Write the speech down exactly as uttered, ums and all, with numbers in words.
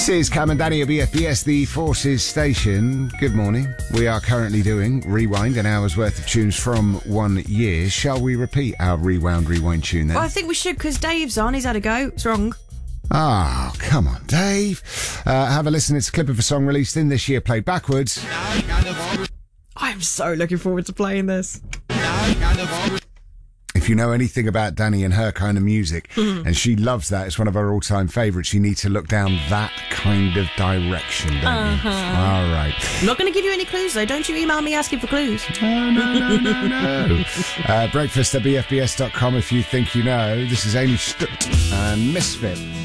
This is Cam and Danny of B F B S, the Forces station. Good morning. We are currently doing Rewind, an hour's worth of tunes from one year. Shall we repeat our Rewound Rewind tune then? Well, I think we should, because Dave's on. He's had a go. It's wrong. Ah, oh, come on, Dave. Uh, have a listen. It's a clip of a song released in this year, played backwards. I'm so looking forward to playing this. If you know anything about Danny and her kind of music, Mm-hmm. and she loves that, it's one of her all-time favourites, you need to look down that kind of direction, don't Uh-huh. you? All right. I'm not going to give you any clues, though. Don't you email me asking for clues. No, no, no, no, no. uh, breakfast at b f b s dot com if you think you know. This is Amy Stutt and Misfit.